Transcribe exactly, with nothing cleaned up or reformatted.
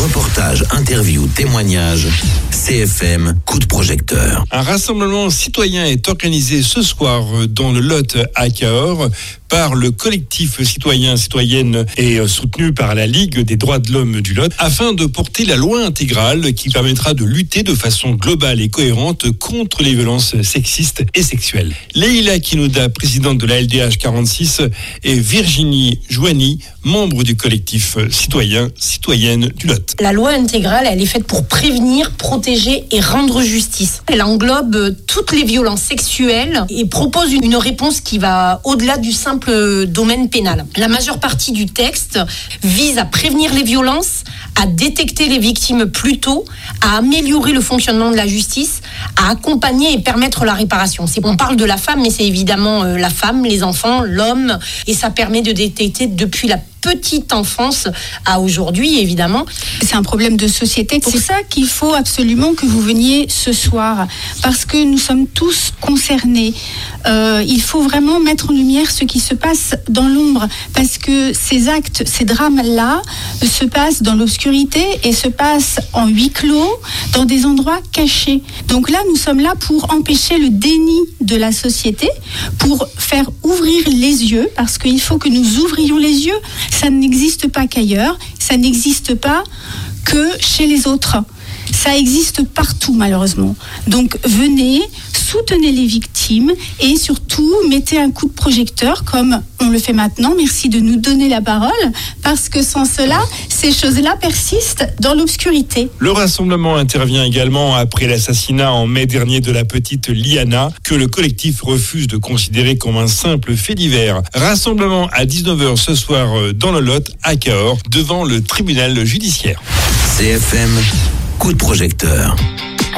Reportages, interviews, témoignages. C F M, coup de projecteur. Un rassemblement citoyen est organisé ce soir dans le Lot à Cahors par le collectif citoyen citoyenne et soutenu par la Ligue des droits de l'homme du Lot afin de porter la loi intégrale qui permettra de lutter de façon globale et cohérente contre les violences sexistes et sexuelles. Leïla Kinouda, présidente de la L D H quarante-six, et Virginie Joigny, membre du collectif citoyen citoyenne du Lot. La loi intégrale, elle est faite pour prévenir, protéger et rendre justice. Elle englobe toutes les violences sexuelles et propose une réponse qui va au-delà du simple domaine pénal. La majeure partie du texte vise à prévenir les violences, à détecter les victimes plus tôt, à améliorer le fonctionnement de la justice, à accompagner et permettre la réparation. C'est, on parle de la femme, mais c'est évidemment la femme, les enfants, l'homme, et ça permet de détecter depuis la petite enfance à aujourd'hui, évidemment. C'est un problème de société. C'est ça qu'il faut absolument que vous veniez ce soir, parce que nous sommes tous concernés. Euh, il faut vraiment mettre en lumière ce qui se passe dans l'ombre, parce que ces actes, ces drames-là se passent dans l'obscurité et se passent en huis clos, dans des endroits cachés. Donc là, nous sommes là pour empêcher le déni de la société, pour faire ouvrir les yeux, parce qu'il faut que nous ouvrions les yeux. Ça n'existe pas qu'ailleurs, ça n'existe pas que chez les autres. Ça existe partout, malheureusement. Donc venez, soutenez les victimes et surtout mettez un coup de projecteur comme on le fait maintenant. Merci de nous donner la parole, parce que sans cela, ces choses-là persistent dans l'obscurité. Le rassemblement intervient également après l'assassinat en mai dernier de la petite Liana, que le collectif refuse de considérer comme un simple fait divers. Rassemblement à dix-neuf heures ce soir dans le Lot à Cahors, devant le tribunal judiciaire. C F M, coup de projecteur.